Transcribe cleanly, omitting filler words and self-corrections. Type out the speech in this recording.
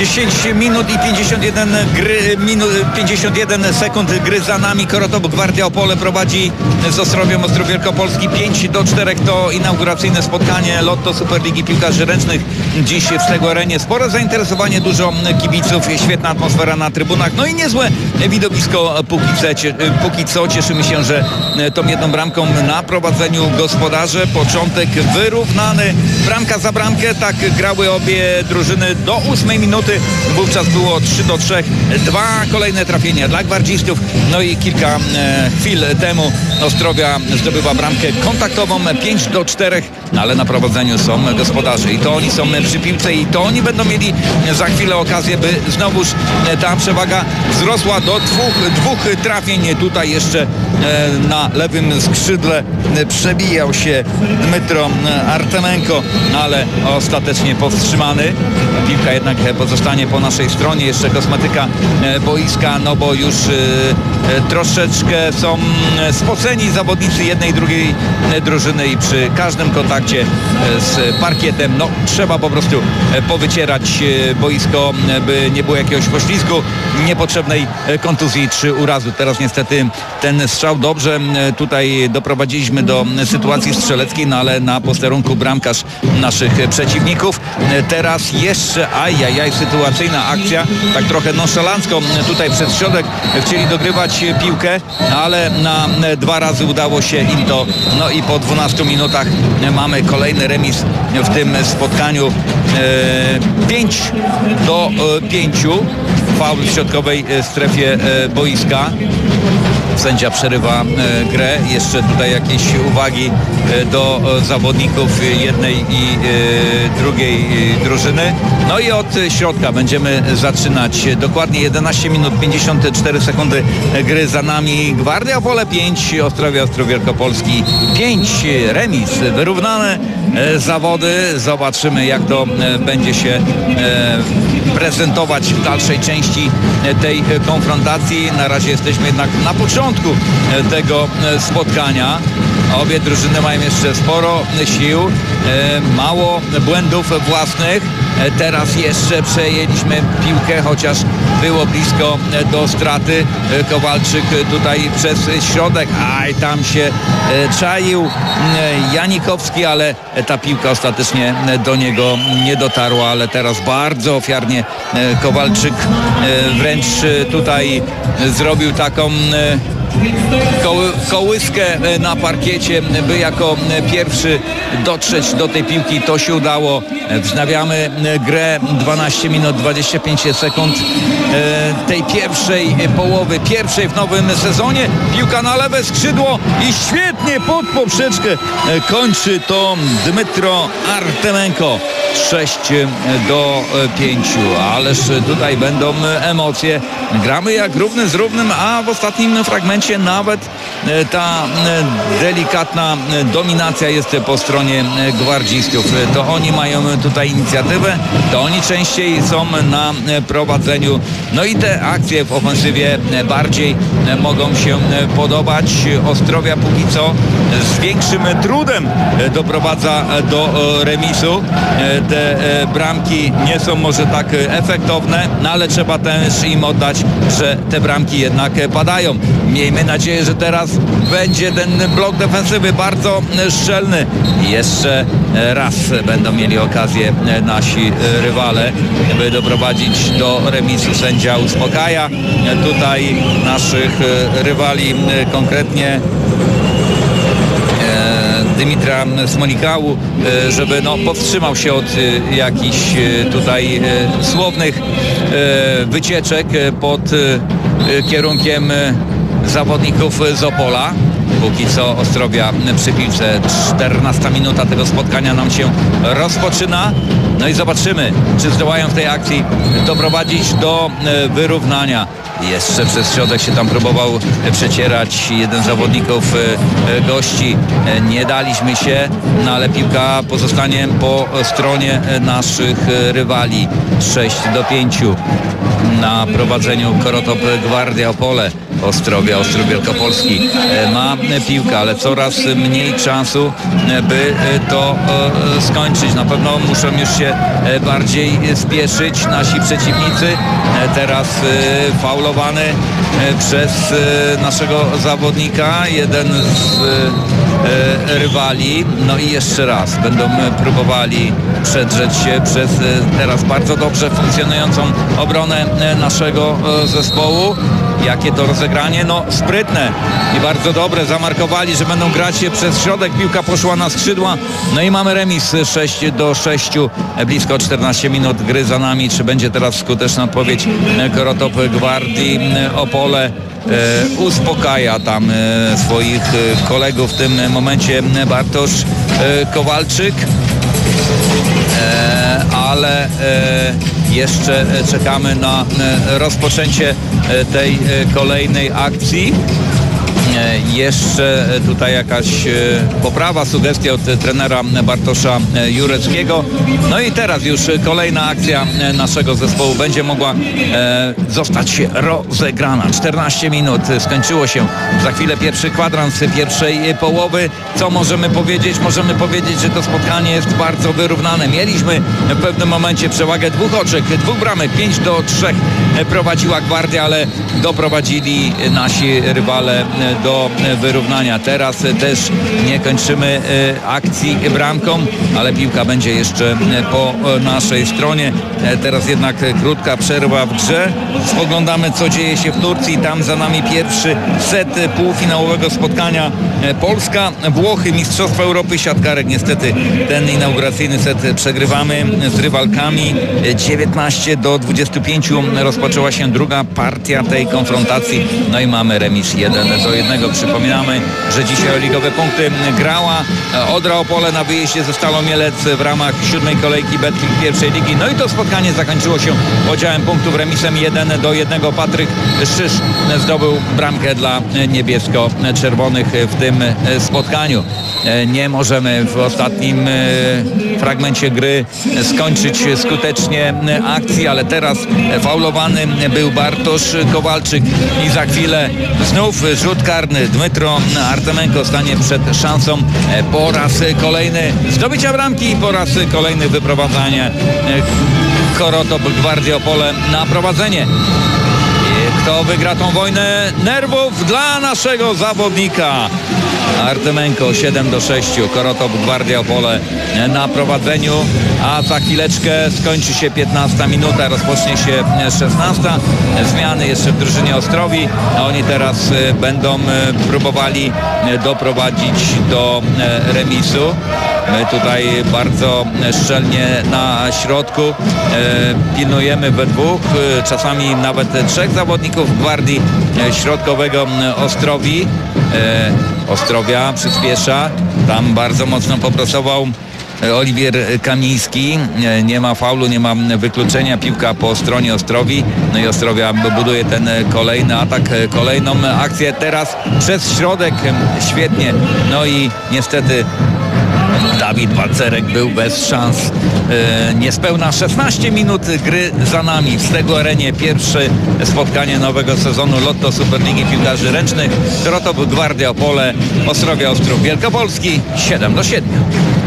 10 minut i 51 sekund gry za nami. Korotop Gwardia Opole prowadzi z Ostrowiem Ostrów Wielkopolski 5-4. To inauguracyjne spotkanie Lotto Superligi Piłkarzy Ręcznych dziś w Stego Arenie. Spore zainteresowanie, dużo kibiców, świetna atmosfera na trybunach, no i niezłe widowisko póki co. Cieszymy się, że tą jedną bramką na prowadzeniu gospodarze. Początek wyrównany, bramka za bramkę, tak grały obie drużyny do 8 minuty. Wówczas było 3-3. 2 kolejne trafienia dla gwardzistów. No i kilka chwil temu Ostrowia zdobywa bramkę kontaktową 5-4, ale na prowadzeniu są gospodarze i to oni są przy piłce i to oni będą mieli za chwilę okazję, by znowuż ta przewaga wzrosła do dwóch trafień. Tutaj jeszcze na lewym skrzydle przebijał się Dmytro Artemenko, ale ostatecznie powstrzymany. Piłka jednak pozostanie po naszej stronie. Jeszcze kosmetyka boiska, no bo już troszeczkę są spoceni zawodnicy jednej i drugiej drużyny i przy każdym kontakcie z parkietem no trzeba po prostu powycierać boisko, by nie było jakiegoś poślizgu, niepotrzebnej kontuzji czy urazu. Teraz niestety ten strzał dobrze tutaj doprowadziliśmy do sytuacji strzeleckiej, no ale na posterunku bramkarz naszych przeciwników. Teraz jeszcze sytuacyjna akcja, tak trochę nonszalancko tutaj przez środek chcieli dogrywać piłkę, ale na 2 razy udało się im to, no i po 12 minutach mamy kolejny remis w tym spotkaniu. 5-5. Faul w środkowej strefie boiska. Sędzia przerywa grę. Jeszcze tutaj jakieś uwagi do zawodników jednej i drugiej drużyny. No i od środka będziemy zaczynać. Dokładnie 11 minut 54 sekundy gry za nami. Gwardia Opole 5, Ostrowia Ostrów Wielkopolski 5. Remis, wyrównane zawody. Zobaczymy, jak to będzie się prezentować w dalszej części tej konfrontacji. Na razie jesteśmy jednak na początku tego spotkania. Obie drużyny mają jeszcze sporo sił, mało błędów własnych. Teraz jeszcze przejęliśmy piłkę, chociaż było blisko do straty. Kowalczyk tutaj przez środek, tam się czaił Janikowski, ale ta piłka ostatecznie do niego nie dotarła, ale teraz bardzo ofiarnie Kowalczyk wręcz tutaj zrobił taką kołyskę na parkiecie, by jako pierwszy dotrzeć do tej piłki. To się udało. Wznawiamy grę. 12 minut 25 sekund tej pierwszej połowy, pierwszej w nowym sezonie. Piłka na lewe skrzydło i świetnie pod poprzeczkę kończy to Dmytro Artemenko. 6-5. Ależ tutaj będą emocje. Gramy jak równy z równym, a w ostatnim fragmencie nawet ta delikatna dominacja jest po stronie gwardzistów. To oni mają tutaj inicjatywę, to oni częściej są na prowadzeniu. No i te akcje w ofensywie bardziej mogą się podobać. Ostrowia póki co z większym trudem doprowadza do remisu. Te bramki nie są może tak efektowne, no ale trzeba też im oddać, że te bramki jednak padają. Miejmy nadzieję, że teraz będzie ten blok defensywy bardzo szczelny. Jeszcze raz będą mieli okazję nasi rywale, by doprowadzić do remisu. Sędzia uspokaja tutaj naszych rywali, konkretnie Dymitra Smolikału, żeby powstrzymał się od jakichś tutaj słownych wycieczek pod kierunkiem zawodników z Opola. Póki co Ostrowia przy piłce. 14 minuta tego spotkania nam się rozpoczyna. No i zobaczymy, czy zdołają w tej akcji doprowadzić do wyrównania. Jeszcze przez środek się tam próbował przecierać jeden z zawodników gości. Nie daliśmy się, no ale piłka pozostanie po stronie naszych rywali. 6-5 na prowadzeniu Korotop Gwardia Opole. Ostrowia, Ostrów Wielkopolski ma piłkę, ale coraz mniej czasu, by to skończyć. Na pewno muszą już się bardziej spieszyć nasi przeciwnicy. Teraz faulowany przez naszego zawodnika, jeden z rywali. No i jeszcze raz będą próbowali przedrzeć się przez teraz bardzo dobrze funkcjonującą obronę naszego zespołu. Jakie to rozegranie? No sprytne i bardzo dobre. Zamarkowali, że będą grać się przez środek. Piłka poszła na skrzydła. No i mamy remis 6-6. Blisko 14 minut gry za nami. Czy będzie teraz skuteczna odpowiedź Korotop Gwardii Opole? Uspokaja tam swoich kolegów w tym momencie Bartosz Kowalczyk. Ale jeszcze czekamy na rozpoczęcie tej kolejnej akcji. Jeszcze tutaj jakaś poprawa, sugestia od trenera Bartosza Jureckiego. No i teraz już kolejna akcja naszego zespołu będzie mogła zostać rozegrana. 14 minut skończyło się za chwilę pierwszy kwadrans pierwszej połowy. Co możemy powiedzieć? Możemy powiedzieć, że to spotkanie jest bardzo wyrównane. Mieliśmy w pewnym momencie przewagę 2 oczek, 2 bramek, 5-3 prowadziła Gwardia, ale doprowadzili nasi rywale do wyrównania. Teraz też nie kończymy akcji bramką, ale piłka będzie jeszcze po naszej stronie. Teraz jednak krótka przerwa w grze. Spoglądamy, co dzieje się w Turcji. Tam za nami pierwszy set półfinałowego spotkania Polska, Włochy, Mistrzostwa Europy siatkarek. Niestety ten inauguracyjny set przegrywamy z rywalkami. 19-25 rozpoczęła się druga partia tej konfrontacji. No i mamy remis 1-1. Przypominamy, że dzisiaj o ligowe punkty grała Odra Opole na wyjeździe ze Stalą Mielec w ramach 7. kolejki Betclic pierwszej ligi. No i to spotkanie zakończyło się podziałem punktów, remisem 1-1. Patryk Szysz zdobył bramkę dla niebiesko-czerwonych w tym spotkaniu. Nie możemy w ostatnim fragmencie gry skończyć skutecznie akcji, ale teraz faulowany był Bartosz Kowalczyk i za chwilę znów rzut karny. Dmytro Artemenko stanie przed szansą po raz kolejny zdobycia bramki i po raz kolejny wyprowadzanie Korotop Gwardii Opole na prowadzenie. Kto wygra tą wojnę nerwów dla naszego zawodnika? Artemenko 7-6, Korotop Gwardia Opole na prowadzeniu, a za chwileczkę skończy się 15 minuta, rozpocznie się 16. Zmiany jeszcze w drużynie Ostrowi, a oni teraz będą próbowali doprowadzić do remisu. My tutaj bardzo szczelnie na środku pilnujemy we dwóch, czasami nawet 3 zawodników Gwardii Środkowego Ostrowi. Ostrowia przyspiesza, tam bardzo mocno popracował Oliwier Kamiński. Nie ma faulu, nie ma wykluczenia, piłka po stronie Ostrowi. No i Ostrowia buduje ten kolejny atak, kolejną akcję teraz przez środek, świetnie. No i niestety Dawid Balcerek był bez szans. Niespełna 16 minut gry za nami. W Stego Arenie pierwsze spotkanie nowego sezonu Lotto Superligi Piłkarzy Ręcznych. Korotop Gwardia Opole, Ostrowia Ostrów Wielkopolski 7-7.